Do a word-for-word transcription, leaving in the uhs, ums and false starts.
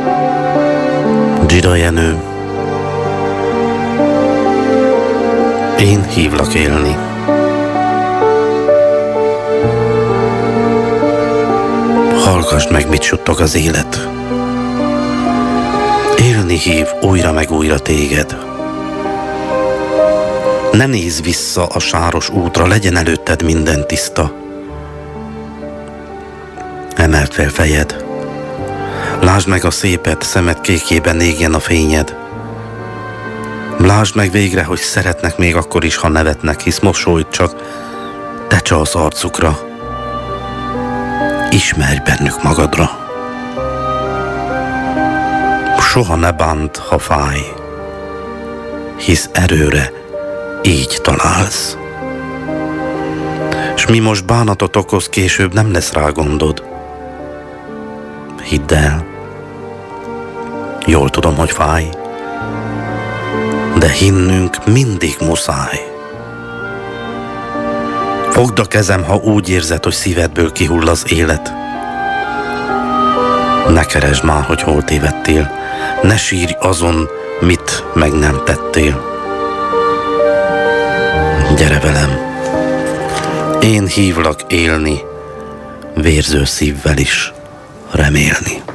Dzsida Jenő, én hívlak élni. Hallgassd meg, mit suttog az élet. Élni hív újra meg újra téged. Ne nézz vissza a sáros útra, legyen előtted minden tiszta. Emeld fel fejed. Lásd meg a szépet, szemed kékében égjen a fényed. Lásd meg végre, hogy szeretnek még akkor is, ha nevetnek, hisz mosolyt csak te csalsz arcukra. Ismerj bennük magadra. Soha ne bánt, ha fáj, hisz erőre így találsz. S mi most bánatot okoz, később nem lesz rá gondod. Hidd el, jól tudom, hogy fáj, de hinnünk mindig muszáj. Fogd a kezem, ha úgy érzed, hogy szívedből kihull az élet. Ne keresd már, hogy hol tévedtél, ne sírj azon, mit meg nem tettél. Gyere velem, én hívlak élni, vérző szívvel is remélni.